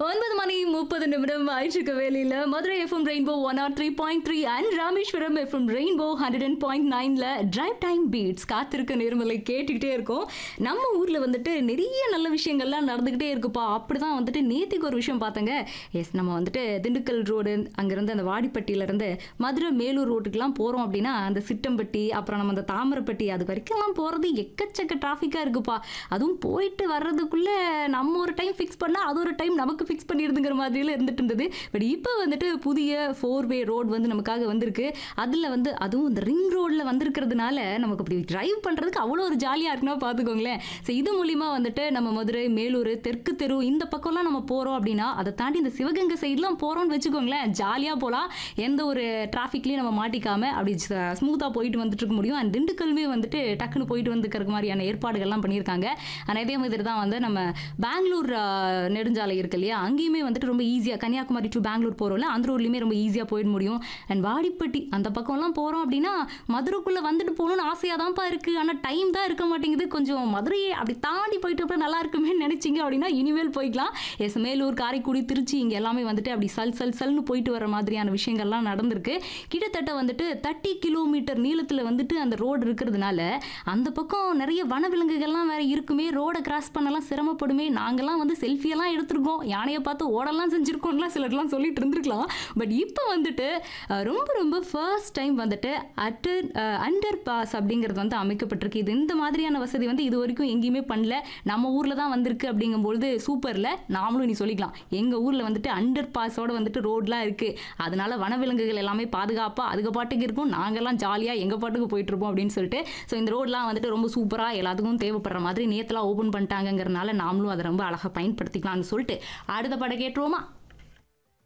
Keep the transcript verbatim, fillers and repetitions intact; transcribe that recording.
ஒன்பது மணி முப்பது நிமிடம் ஆயிற்றுக்க வேலையில் Madurai FM rainbow one R three point three and Rameswaram FM rainbow hundred and point நைன்ல டிரைவ் டைம் பீட்ஸ் காத்திருக்க நேர்மலை கேட்டுக்கிட்டே இருக்கோம். நம்ம ஊரில் வந்துட்டு நிறைய நல்ல விஷயங்கள்லாம் நடந்துக்கிட்டே இருக்குப்பா. அப்படிதான் வந்துட்டு நேத்திக்கு ஒரு விஷயம் பார்த்தங்க. எஸ், நம்ம வந்துட்டு திண்டுக்கல் ரோடு அங்கேருந்து அந்த வாடிப்பட்டியிலேருந்து மதுரை மேலூர் ரோட்டுக்கெலாம் போகிறோம் அப்படின்னா அந்த சிட்டம்பட்டி அப்புறம் நம்ம அந்த தாமரைப்பட்டி அது வரைக்கும்லாம் போகிறது எக்கச்சக்க டிராஃபிக்காக இருக்குப்பா. அதுவும் போயிட்டு வர்றதுக்குள்ளே நம்ம ஒரு டைம் ஃபிக்ஸ் பண்ணால் அது ஒரு டைம் நமக்கு ஃபிக்ஸ் பண்ணிடுதுங்கிற மாதிரிலாம் இருந்துட்டு இருந்தது. பட் இப்போ வந்துட்டு புதிய ஃபோர் வே ரோடு வந்து நமக்காக வந்திருக்கு. அதில் வந்து அதுவும் இந்த ரிங் ரோடில் வந்திருக்கிறதுனால நமக்கு அப்படி டிரைவ் பண்ணுறதுக்கு அவ்வளோ ஒரு ஜாலியாக இருக்குன்னா பார்த்துக்கோங்களேன். ஸோ இது மூலிமா வந்துட்டு நம்ம மதுரை மேலூர் தெற்கு தெரு இந்த பக்கம்லாம் நம்ம போகிறோம் அப்படின்னா அதை தாண்டி இந்த சிவகங்கை சைட்லாம் போகிறோம்னு வச்சுக்கோங்களேன், ஜாலியாக போகலாம். எந்த ஒரு டிராஃபிக்லேயும் நம்ம மாட்டிக்காமல் அப்படி ஸ்மூத்தாக போயிட்டு வந்துட்டு இருக்க முடியும். அண்ட் திண்டுக்கல்மே வந்துட்டு டக்குன்னு போயிட்டு வந்துக்கிறதுக்கு மாதிரியான ஏற்பாடுகள்லாம் பண்ணியிருக்காங்க. ஆனால் இதே மாதிரி தான் வந்து நம்ம பெங்களூர் நெடுஞ்சாலை இருக்கு இல்லையா, அங்கேயுமே வந்துட்டு ரொம்ப ஈஸியாக கன்னியாகுமரி டு பெங்களூர் போகிறோம்ல, அந்த ரோட்லையுமே ரொம்ப ஈஸியாக போயிட முடியும். அண்ட் வாடிப்பட்டி அந்த பக்கம்லாம் போகிறோம் அப்படின்னா மதுரைக்குள்ளே வந்துட்டு போகணும்னு ஆசையாக தான்ப்பா இருக்குது. ஆனால் டைம் தான் இருக்க மாட்டேங்குது. கொஞ்சம் மதுரையை அப்படி தாண்டி போயிட்டு அப்புறம் நல்லா இருக்குமே நினச்சிங்க அப்படின்னா இனிமேல் போய்க்கலாம். எஸ், மேலூர் காரைக்குடி திருச்சி இங்கே எல்லாமே வந்துட்டு அப்படி சல் சல் சல்னு போயிட்டு வர மாதிரியான விஷயங்கள்லாம் நடந்திருக்கு. கிட்டத்தட்ட வந்துட்டு தேர்ட்டி கிலோமீட்டர் நீளத்தில் வந்துட்டு அந்த ரோடு இருக்கிறதுனால அந்த பக்கம் நிறைய வனவிலங்குகள்லாம் வேற இருக்குமே, ரோடை கிராஸ் பண்ணலாம் சிரமப்படுமே. நாங்கள்லாம் வந்து செல்ஃபியெல்லாம் எடுத்திருக்கோம், யானையை பார்த்து ஓடலாம் செஞ்சுருக்கோம்லாம் சிலர்லாம் சொல்லிட்டு இருந்திருக்கலாம். பட் இப்போ வந்துட்டு ரொம்ப ரொம்ப ஃபர்ஸ்ட் டைம் வந்துட்டு அட்டர் அண்டர் பாஸ் அப்படிங்கிறது வந்து அமைக்கப்பட்டிருக்கு. இது இந்த மாதிரியான வசதி வந்து இது வரைக்கும் எங்கேயுமே பண்ணல. நம்ம ஊரில் தான் வந்திருக்கு அப்படிங்கும்பொழுது சூப்பரில் நாமளும் நீ சொல்லிக்கலாம். எங்கள் ஊரில் வந்துட்டு அண்டர் பாஸோட வந்துட்டு ரோட்லாம் இருக்குது. அதனால வனவிலங்குகள் எல்லாமே பாதுகாப்பாக அதுக்கு பாட்டுக்கு இருக்கும், நாங்கள்லாம் ஜாலியாக எங்கள் பாட்டுக்கு போயிட்டு இருப்போம் அப்படின்னு சொல்லிட்டு. ஸோ இந்த ரோட்லாம் வந்துட்டு ரொம்ப சூப்பராக எல்லாத்துக்கும் தேவைப்படுற மாதிரி நேற்றுலாம் ஓப்பன் பண்ணிட்டாங்கிறதுனால நாமளும் அதை ரொம்ப அழகாக பயன்படுத்திக்கலாம்னு சொல்லிட்டு அடுத்த படம் கேட்டுருவோமா?